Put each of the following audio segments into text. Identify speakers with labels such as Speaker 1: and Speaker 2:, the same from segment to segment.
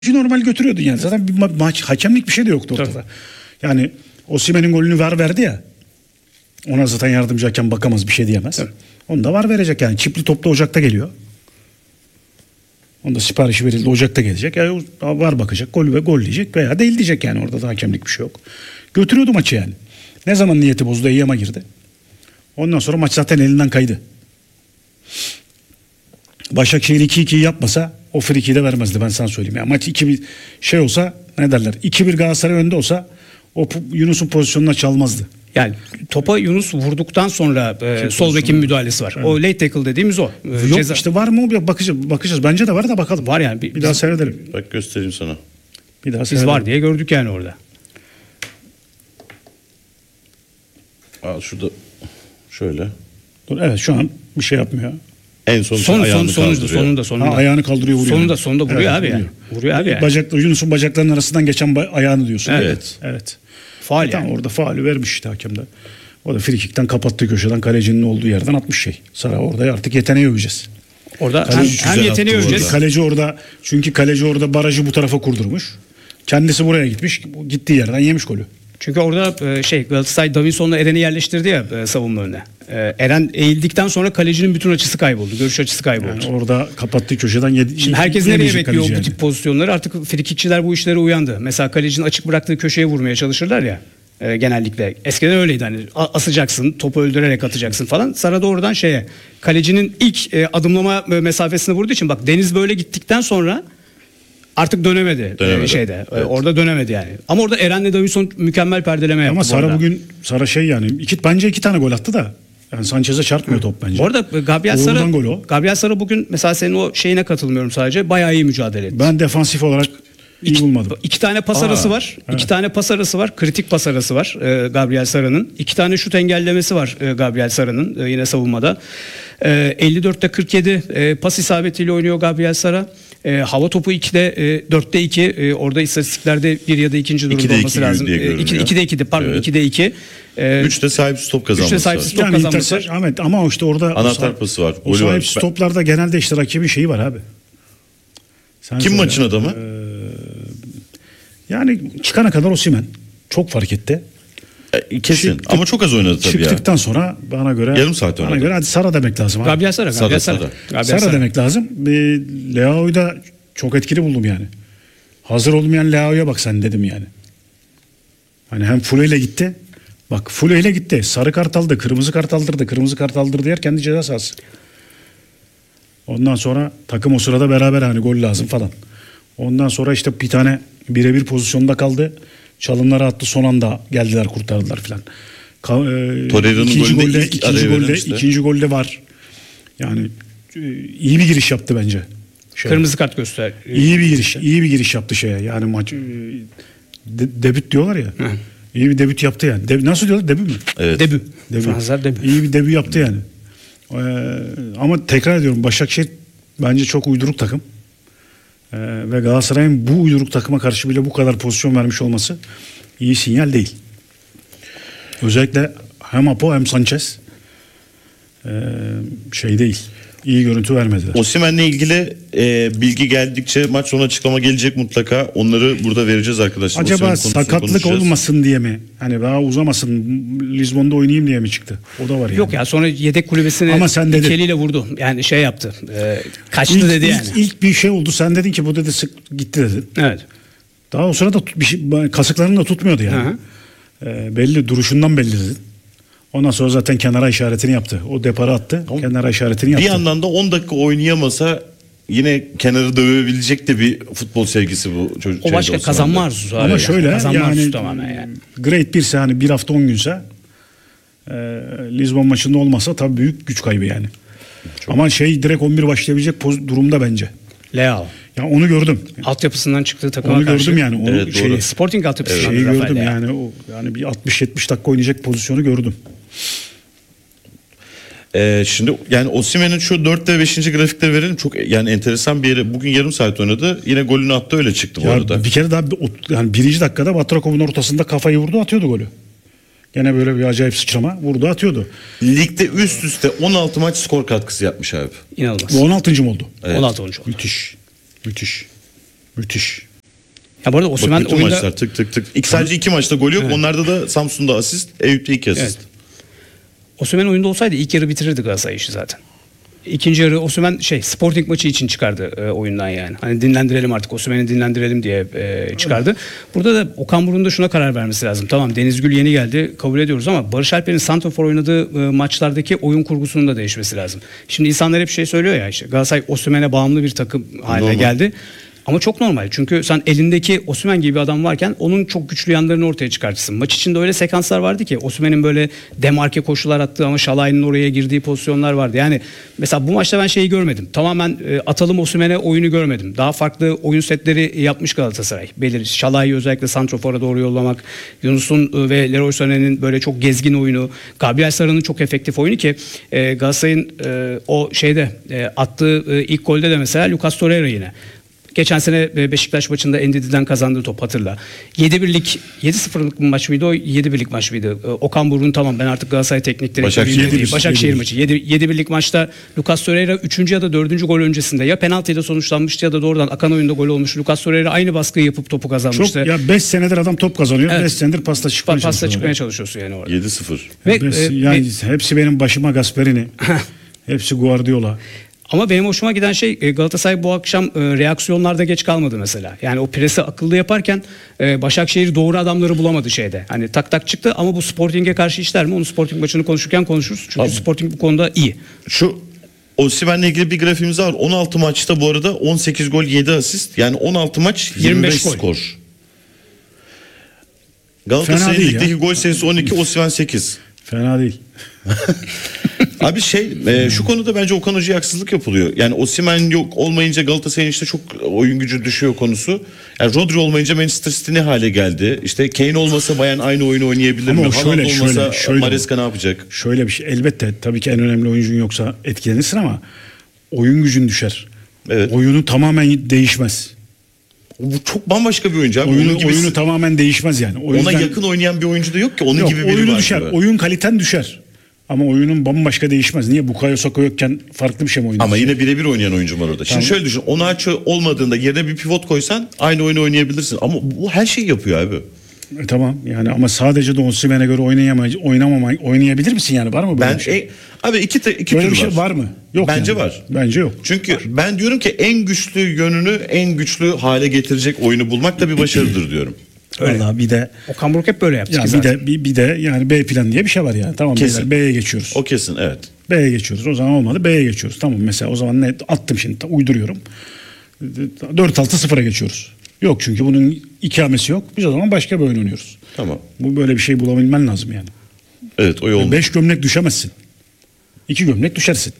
Speaker 1: normal götürüyordun yani. Zaten bir maç hakemlik bir şey de yoktu ortada.
Speaker 2: Tabii.
Speaker 1: Yani Osimhen'in golünü VAR verdi ya. Ona zaten yardımcı hakem bakamaz, bir şey diyemez.
Speaker 2: Tabii.
Speaker 1: Onu da VAR verecek yani. Çipli topta Ocak'ta geliyor. Onda siparişi verildi, Ocak'ta gelecek. Yani VAR bakacak, gol ve gol diyecek veya değil diyecek yani. Orada da hakemlik bir şey yok. Götürüyordu maçı yani. Ne zaman niyeti bozdu, Eyyam'a girdi. Ondan sonra maç zaten elinden kaydı. Başakşehir 2-2'yi yapmasa o frikiyi de vermezdi, ben sana söyleyeyim. Yani maç 2-1 şey olsa, ne derler, 2-1 Galatasaray önde olsa o Yunus'un pozisyonuna çalmazdı.
Speaker 2: Yani topa Yunus vurduktan sonra sol bekin müdahalesi var. Evet. O late tackle dediğimiz o.
Speaker 1: Yok işte, var mı? Bakacağız. Bence de var da bakalım.
Speaker 2: Var yani.
Speaker 1: Bir daha seyredelim.
Speaker 3: Bak göstereyim sana.
Speaker 1: Bir daha
Speaker 2: biz var diye gördük yani orada.
Speaker 3: Şurada şöyle.
Speaker 1: Evet, şu an bir şey yapmıyor.
Speaker 3: En son ayağını kaldırıyor.
Speaker 2: Sonunda.
Speaker 1: Ayağını kaldırıyor, vuruyor.
Speaker 2: Sonunda vuruyor, evet, abi yani. Vuruyor abi yani.
Speaker 1: Yunus'un bacaklarının arasından geçen ayağını diyorsun.
Speaker 3: Evet.
Speaker 1: Faul yani. Tamam, orada faulü vermiş işte hakem de. O da frikikten kapattığı köşeden kalecinin olduğu yerden atmış şey. Sara orada artık yeteneği öveceğiz.
Speaker 2: Orada hem yeteneği öveceğiz.
Speaker 1: Kaleci orada barajı bu tarafa kurdurmuş. Kendisi buraya gitmiş. Gittiği yerden yemiş golü.
Speaker 2: Çünkü orada Galatasaray Davinson'la Eren'i yerleştirdi ya savunma önüne. Eren eğildikten sonra kalecinin bütün açısı kayboldu. Görüş açısı kayboldu.
Speaker 1: Yani orada kapattığı köşeden
Speaker 2: Şimdi herkes nereye bekliyor bu tip pozisyonları? Artık frikikçiler bu işlere uyandı. Mesela kalecinin açık bıraktığı köşeye vurmaya çalışırlar ya. Genellikle. Eskiden öyleydi, hani asacaksın, topu öldürerek atacaksın falan. Sara doğrudan kalecinin ilk adımlama mesafesine vurduğu için, bak Deniz böyle gittikten sonra artık dönemedi. Evet. Orada dönemedi yani. Ama orada Eren'le Davinson mükemmel perdeleme yaptı.
Speaker 1: Ama Sara yani bence 2 tane gol attı da. Yani Sanchez'e çarpmıyor top bence.
Speaker 2: Bu arada Gabriel Sara bugün mesela senin o şeyine katılmıyorum sadece. Bayağı iyi mücadele etti.
Speaker 1: Ben defansif olarak iyi bulmadım.
Speaker 2: 2 tane pas arası var. Evet. 2 tane pas arası var. Kritik pas arası var Gabriel Sara'nın. 2 tane şut engellemesi var Gabriel Sara'nın yine savunmada. 54'te 47 pas isabetiyle oynuyor Gabriel Sara. Hava topu 4'te 2. Orada istatistiklerde bir ya da ikinci durumda olması lazım. 2'de 2'di pardon, evet. 2'de 2.
Speaker 3: 3'te sahipsiz top kazanması
Speaker 1: var. Ahmet, ama işte orada
Speaker 3: anahtar pası var.
Speaker 1: O sahipsiz toplarda genelde işte rakibin şeyi var abi.
Speaker 3: Kim maçın adamı?
Speaker 1: Yani çıkana kadar Osimhen çok fark etti.
Speaker 3: Kesin. Ama çok az oynadı tabii ya.
Speaker 1: Çıktıktan sonra bana göre
Speaker 3: yarım saat oynadı.
Speaker 1: Bana göre hadi Sara demek lazım.
Speaker 2: Gabriel Sara.
Speaker 1: Sara demek lazım. Leao'yu da çok etkili buldum yani. Hazır olmayan Leao'ya bak sen dedim yani. Hani hem Fule ile gitti. Bak Fule ile gitti. Sarı kart aldı, kırmızı kart aldırdı. Kırmızı kart aldırdı yer kendi ceza sahası. Ondan sonra takım o sırada beraber hani gol lazım falan. Ondan sonra işte bir tane birebir pozisyonda kaldı. Çalımları attı, son anda geldiler, kurtardılar filan. İkinci golde var. Yani iyi bir giriş yaptı bence.
Speaker 2: Kırmızı kart göster.
Speaker 1: İyi bir giriş yaptı yani maç debüt diyorlar ya. Hı. İyi bir debüt yaptı yani. Nasıl diyorlar? Debüt mü?
Speaker 3: Evet.
Speaker 2: Debüt. Fransızlar debüt.
Speaker 1: İyi bir debüt yaptı yani. Ama tekrar ediyorum, Başakşehir bence çok uyduruk takım. Ve Galatasaray'ın bu uyduruk takıma karşı bile bu kadar pozisyon vermiş olması iyi sinyal değil. Özellikle hem Apo hem Sanchez değil. İyi görüntü vermediler.
Speaker 3: Osimhen'le ilgili bilgi geldikçe maç sonu açıklama gelecek mutlaka. Onları burada vereceğiz arkadaşlar.
Speaker 1: Acaba sakatlık olmasın diye mi? Hani daha uzamasın, Lizbon'da oynayayım diye mi çıktı? O da var yani.
Speaker 2: Yok ya, sonra yedek kulübesine iki eliyle vurdu. Yani yaptı. Kaçtı dedi yani.
Speaker 1: İlk bir şey oldu. Sen dedin ki bu dedi sık gitti dedin.
Speaker 2: Evet.
Speaker 1: Daha o sırada kasıklarını da tutmuyordu yani. Belli, duruşundan belli dedin. Ondan sonra zaten kenara işaretini yaptı. O deparı attı. Kenara işaretini yaptı.
Speaker 3: Bir yandan da 10 dakika oynayamasa yine kenarı dövebilecek de bir futbol sevgisi bu çocuk.
Speaker 2: O başka kazanma arzusu.
Speaker 1: Ama şöyle yani grade 1'se hani bir hafta 10 günse Lizbon maçında olmasa tabii büyük güç kaybı yani. Çok. Ama direkt 11 başlayabilecek durumda bence.
Speaker 2: Leao.
Speaker 1: Ya onu gördüm.
Speaker 2: Altyapısından çıktığı takıma
Speaker 1: onu
Speaker 2: karşı.
Speaker 1: Gördüm yani. Onu
Speaker 3: evet,
Speaker 2: Sporting altyapısından.
Speaker 1: Gördüm yani bir 60-70 dakika oynayacak pozisyonu gördüm.
Speaker 3: Şimdi yani Osimhen'in şu 4 ve 5. grafikleri verelim. Çok yani enteresan bir yere. Bugün yarım saat oynadı. Yine golünü attı, öyle çıktı bu arada.
Speaker 1: Bir kere daha yani 1. dakikada Batrakov'un ortasında kafayı vurdu, atıyordu golü. Gene böyle bir acayip sıçrama vurdu, atıyordu.
Speaker 3: Ligde üst üste 16 maç skor katkısı yapmış abi.
Speaker 2: İnanılmaz.
Speaker 1: Bu 16. mı oldu?
Speaker 2: Evet. 16. oldu.
Speaker 1: Müthiş.
Speaker 2: Ya bu arada Osimhen
Speaker 3: bütün
Speaker 2: oyunda...
Speaker 3: maçlar tık tık tık. Sadece 2 maçta gol yok. Onlarda da Samsun'da asist, Eyüp'te 2 asist.
Speaker 2: Evet. Osimhen oyunda olsaydı ilk yarı bitirirdi Galatasaray işi zaten. İkinci yarı Osimhen Sporting maçı için çıkardı oyundan yani. Hani dinlendirelim artık, Osimhen'i dinlendirelim diye çıkardı. Burada da Okan Buruk'un da şuna karar vermesi lazım. Tamam, Deniz Gül yeni geldi, kabul ediyoruz, ama Barış Alper'in santrafor oynadığı maçlardaki oyun kurgusunun da değişmesi lazım. Şimdi insanlar hep söylüyor ya, işte Galatasaray Osimhen'e bağımlı bir takım haline geldi. Ama çok normal, çünkü sen elindeki Osimhen gibi bir adam varken onun çok güçlü yanlarını ortaya çıkartırsın. Maç içinde öyle sekanslar vardı ki Osimhen'in böyle demarke koşular attığı ama Şalay'ın oraya girdiği pozisyonlar vardı. Yani mesela bu maçta ben şeyi görmedim. Tamamen atalım Osimhen'e oyunu görmedim. Daha farklı oyun setleri yapmış Galatasaray. Şalay'ı özellikle santrofora doğru yollamak, Yunus'un ve Leroy Sané'nin böyle çok gezgin oyunu, Gabriel Sara'nın çok efektif oyunu ki Galatasaray'ın o attığı ilk golde de mesela Lucas Torreira yine. Geçen sene Beşiktaş maçında Endidi'den kazandığı top, hatırla. 7-0'lık maç mıydı o? 7-1'lik maç mıydı? Okan Buruk'un tamam ben artık Galatasaray teknik direktörüyüm. Başakşehir maçı. 7-1'lik maçta Lucas Torreira 3. ya da 4. gol öncesinde ya penaltıyla sonuçlanmıştı ya da doğrudan akan oyunda gol olmuş. Lucas Torreira aynı baskıyı yapıp topu kazanmıştı.
Speaker 1: Çok ya, 5 senedir adam top kazanıyor. 5
Speaker 2: Evet.
Speaker 1: senedir pasta çıkmaya çalışıyorsun
Speaker 3: Yani
Speaker 1: orada.
Speaker 3: 7-0.
Speaker 1: Ve hepsi benim başıma Gasperini. Hepsi Guardiola.
Speaker 2: Ama benim hoşuma giden Galatasaray bu akşam reaksiyonlarda geç kalmadı mesela. Yani o presi akıllı yaparken Başakşehir doğru adamları bulamadı şeyde. Hani tak tak çıktı, ama bu Sporting'e karşı işler mi? Onu Sporting maçını konuşurken konuşuruz. Çünkü Sporting bu konuda iyi.
Speaker 3: Şu Osimhen'le ilgili bir grafiğimiz var. 16 maçta bu arada 18 gol 7 asist. Yani 16 maç 25
Speaker 2: gol.
Speaker 3: skor. Galatasaray'ın ligdeki gol sayısı 12, Osimhen 8.
Speaker 1: Fena değil.
Speaker 3: Abi şu konuda bence Okan Hoca'ya haksızlık yapılıyor. Yani Osimhen yok olmayınca Galatasaray'ın işte çok oyun gücü düşüyor konusu. Yani Rodri olmayınca Manchester City ne hale geldi? İşte Kane olmasa Bayern aynı oyunu oynayabilir mi? Haaland olmasa Maresca ne yapacak?
Speaker 1: Şöyle bir şey, elbette tabii ki en önemli oyuncun yoksa etkilenirsin, ama oyun gücün düşer.
Speaker 3: Evet.
Speaker 1: Oyunu tamamen değişmez.
Speaker 3: Bu çok bambaşka bir oyuncu abi.
Speaker 1: Oyunu tamamen değişmez yani. O
Speaker 3: ona yakın oynayan bir oyuncu da yok ki. Onun gibi biri
Speaker 1: oyunu
Speaker 3: var.
Speaker 1: düşer. Oyun kaliten düşer. Ama oyunun bambaşka değişmez. Niye? Bukayo Saka yokken farklı bir şey mi oynuyorsun?
Speaker 3: Ama yine birebir oynayan oyuncu var orada. Şimdi şöyle düşün. Onaço olmadığında yerine bir pivot koysan aynı oyunu oynayabilirsin. Ama bu her şeyi yapıyor abi.
Speaker 1: Tamam yani, ama sadece de Osimhen'e göre oynayabilir misin yani? Var mı böyle bir şey?
Speaker 3: Abi iki
Speaker 1: böyle
Speaker 3: tür
Speaker 1: bir şey var mı? Yok.
Speaker 3: Bence
Speaker 1: yani.
Speaker 3: var.
Speaker 1: Bence yok.
Speaker 3: Çünkü ben diyorum ki en güçlü yönünü en güçlü hale getirecek oyunu bulmak da bir başarıdır diyorum.
Speaker 1: Vallahi bir de
Speaker 2: Okan Buruk hep böyle yaptı
Speaker 1: ya, bir de yani B plan diye bir şey var yani. Tamam,
Speaker 3: kesin.
Speaker 1: B'ye geçiyoruz.
Speaker 3: O kesin, evet.
Speaker 1: B'ye geçiyoruz. O zaman olmadı. B'ye geçiyoruz. Tamam, mesela o zaman ne attım şimdi, uyduruyorum. 4-6-0'a geçiyoruz. Yok, çünkü bunun ikamesi yok. Biz o zaman başka bir oyun oynuyoruz.
Speaker 3: Tamam.
Speaker 1: Bu böyle bir şey bulabilmen lazım yani.
Speaker 3: Evet, o yol.
Speaker 1: 5 gömlek düşemezsin. 2 gömlek düşersin.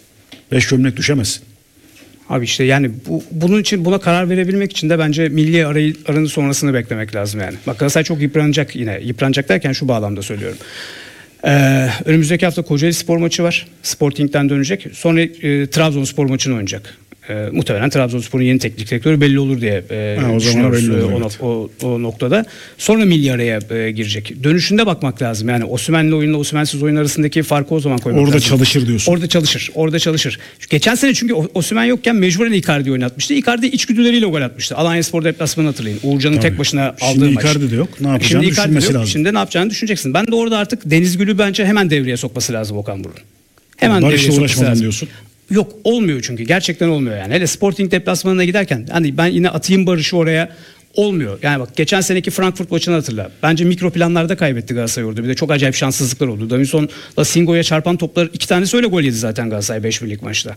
Speaker 1: 5 gömlek düşemezsin.
Speaker 2: Abi işte yani bunun için, buna karar verebilmek için de bence milli aranın sonrasını beklemek lazım yani. Bak Galatasaray çok yıpranacak yine. Yıpranacak derken şu bağlamda söylüyorum. Önümüzdeki hafta Kocaeli Spor maçı var. Sporting'den dönecek. Sonra Trabzonspor maçını oynayacak. Muhtemelen Trabzonspor'un yeni teknik direktörü belli olur diye
Speaker 1: o zaman belli olur, evet.
Speaker 2: o noktada. Sonra milli araya girecek. Dönüşünde bakmak lazım. Yani Osimhen'li oyunla Osimhen'siz oyun arasındaki farkı o zaman koymak lazım.
Speaker 1: Orada çalışır diyorsun.
Speaker 2: Orada çalışır. Geçen sene çünkü Osimhen yokken mecburen Icardi oynatmıştı. Icardi içgüdüleriyle gol atmıştı. Alanyaspor deplasmanı hatırlayın. Uğurcan'ın tek başına aldığı maç.
Speaker 1: Şimdi Icardi de yok. Ne yapacağını düşünmesi lazım.
Speaker 2: Şimdi ne yapacağını düşüneceksin. Ben de orada artık Deniz Gül'ü bence hemen devreye sokması lazım Okan Buruk'un. Hemen
Speaker 1: Barış'la uğraşmadan diyorsun.
Speaker 2: Yok, olmuyor çünkü. Gerçekten olmuyor yani. Hele Sporting deplasmanına giderken hani ben yine atayım Barış'ı oraya, olmuyor. Yani bak, geçen seneki Frankfurt maçını hatırla. Bence mikro planlarda kaybetti Galatasaray orada. Bir de çok acayip şanssızlıklar oldu. Davinson'la Singo'ya çarpan toplar, 2 tanesi öyle gol yedi zaten Galatasaray 5-1'lik maçta.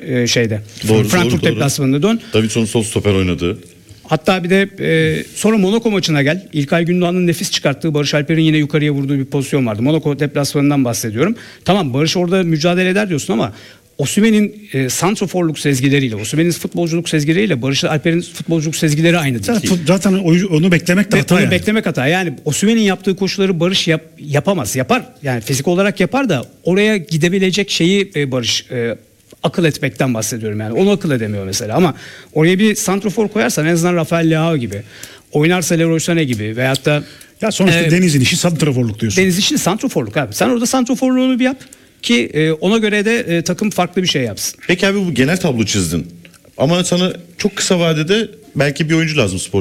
Speaker 2: Frankfurt deplasmanında dön.
Speaker 3: Davinson sol stoper oynadı.
Speaker 2: Hatta bir de sonra Monaco maçına gel. İlkay Gündoğan'ın nefis çıkarttığı, Barış Alper'in yine yukarıya vurduğu bir pozisyon vardı. Monaco deplasmanından bahsediyorum. Tamam, Barış orada mücadele eder diyorsun, ama Osimhen'in santroforluk sezgileriyle, Osimhen'in futbolculuk sezgileriyle Barış Alper'in futbolculuk sezgileri aynı değil.
Speaker 1: Zaten onu beklemek de hata yani.
Speaker 2: Beklemek hata. Yani Osimhen'in yaptığı koşuları Barış yapamaz. Yapar. Yani fizik olarak yapar da oraya gidebilecek şeyi Barış akıl etmekten bahsediyorum yani. Onu akıl edemiyor mesela, ama oraya bir santrofor koyarsan, en azından Rafael Leao gibi, oynarsa Leroy Sané gibi, veyahut da
Speaker 1: ya sonuçta Deniz'in işi santroforluk diyorsun.
Speaker 2: Deniz işi santroforluk abi. Sen orada santroforluğunu bir yap ki ona göre de takım farklı bir şey yapsın.
Speaker 3: Peki abi, bu genel tablo çizdin. Ama sana çok kısa vadede belki bir oyuncu lazım spor